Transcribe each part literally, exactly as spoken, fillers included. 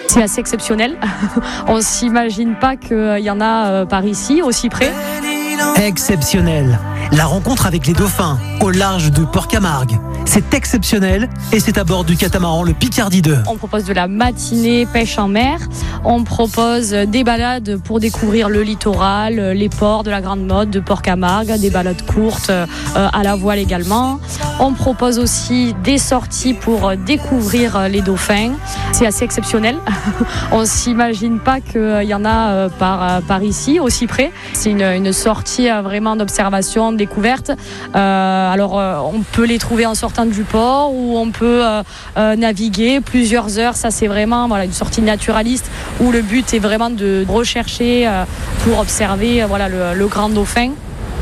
C'est assez exceptionnel. On ne s'imagine pas qu'il y en a par ici, aussi près. Exceptionnel. La rencontre avec les dauphins au large de Port-Camargue. C'est exceptionnel et c'est à bord du catamaran le Picardie deux. On propose de la matinée pêche en mer. On propose des balades pour découvrir le littoral, les ports de la Grande Motte, de Port-Camargue, des balades courtes euh, à la voile également. On propose aussi des sorties pour découvrir les dauphins. C'est assez exceptionnel. On ne s'imagine pas qu'il y en a par, par ici, aussi près. C'est une, une sortie vraiment d'observation, de découverte. Euh, alors, on peut les trouver en sortant du port ou on peut euh, euh, naviguer plusieurs heures. Ça, c'est vraiment voilà, une sortie naturaliste où le but est vraiment de rechercher euh, pour observer euh, voilà, le, le grand dauphin.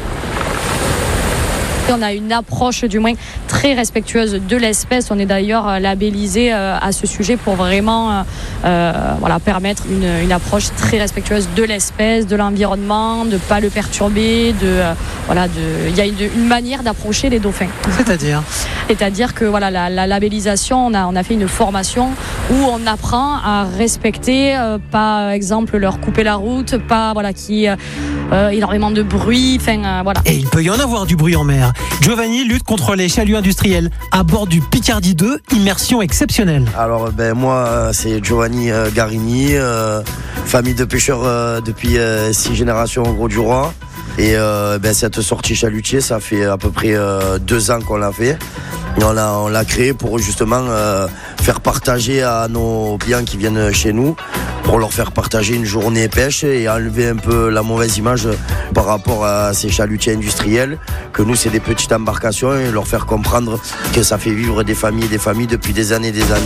On a une approche du moins très respectueuse de l'espèce. On est d'ailleurs labellisé à ce sujet pour vraiment euh, voilà, permettre une, une approche très respectueuse de l'espèce, de l'environnement, de ne pas le perturber. De, euh, voilà, de, il y a une, une manière d'approcher les dauphins. C'est-à-dire C'est-à-dire que voilà, la, la labellisation, on a, on a fait une formation où on apprend à respecter, euh, par exemple, leur couper la route, pas voilà, qu'il y ait euh, énormément de bruit. Euh, voilà. Et il peut y en avoir du bruit en mer. Giovanni lutte contre les chaluts industriels à bord du Picardie deux, immersion exceptionnelle. Alors ben moi c'est Giovanni euh, Garini, euh, famille de pêcheurs euh, depuis euh, six générations au Gros du Roi. Et euh, ben, cette sortie chalutier, ça fait à peu près euh, deux ans qu'on l'a fait. Et on l'a, on l'a créé pour justement euh, faire partager à nos clients qui viennent chez nous, pour leur faire partager une journée pêche et enlever un peu la mauvaise image par rapport à ces chalutiers industriels, que nous c'est des petites embarcations, et leur faire comprendre que ça fait vivre des familles et des familles depuis des années et des années.